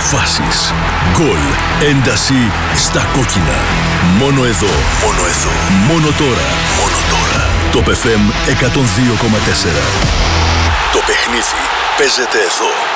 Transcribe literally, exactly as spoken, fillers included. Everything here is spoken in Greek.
Φάσεις, γκολ, ένταση στα κόκκινα. Μόνο εδώ, μόνο εδώ, μόνο τώρα, μόνο τώρα. Το Top εφ εμ εκατόν δύο κόμμα τέσσερα. Το παιχνίδι παίζεται εδώ.